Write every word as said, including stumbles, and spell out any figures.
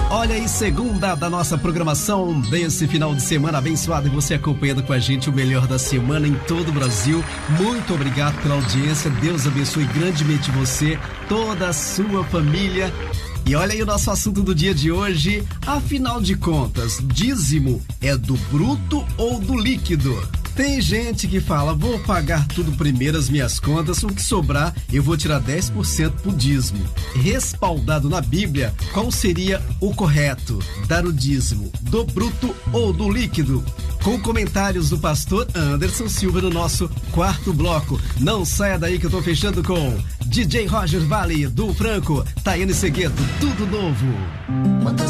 Olha aí, segunda da nossa programação desse final de semana abençoado, e você acompanhando com a gente o melhor da semana em todo o Brasil. Muito obrigado pela audiência, Deus abençoe grandemente você, toda a sua família. E olha aí o nosso assunto do dia de hoje. Afinal de contas, dízimo é do bruto ou do líquido? Tem gente que fala, vou pagar tudo primeiro as minhas contas, o que sobrar eu vou tirar dez por cento pro dízimo. Respaldado na Bíblia, qual seria o correto? Dar o dízimo do bruto ou do líquido? Com comentários do pastor Anderson Silva no nosso quarto bloco. Não saia daí que eu tô fechando com D J Roger Vale, do Franco, Taiane Segueto, tudo novo.